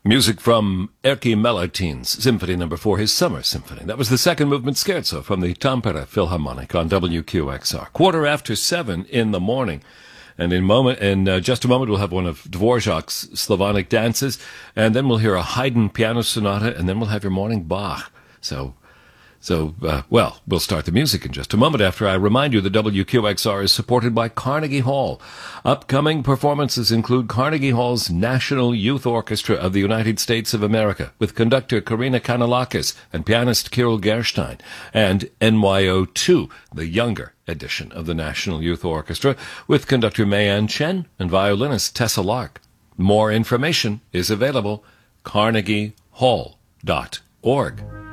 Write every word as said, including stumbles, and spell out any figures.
Music from Erkki Mellerteen's Symphony Number Four, his Summer Symphony. That was the second movement scherzo from the Tampere Philharmonic on W Q X R. Quarter after seven in the morning. And in moment, in uh, just a moment, we'll have one of Dvorak's Slavonic dances, and then we'll hear a Haydn piano sonata, and then we'll have your morning Bach. So... So, uh, well, we'll start the music in just a moment after I remind you that W Q X R is supported by Carnegie Hall. Upcoming performances include Carnegie Hall's National Youth Orchestra of the United States of America, with conductor Karina Kanalakis and pianist Kirill Gerstein, and N Y O two, the younger edition of the National Youth Orchestra, with conductor Mayan Chen and violinist Tessa Lark. More information is available, carnegie hall dot org.